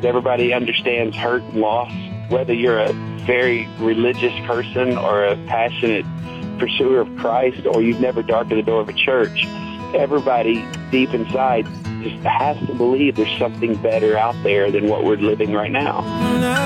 Everybody understands hurt and loss, whether you're a very religious person or a passionate pursuer of Christ, or you've never darkened the door of a church. Everybody deep inside just has to believe there's something better out there than what we're living right now.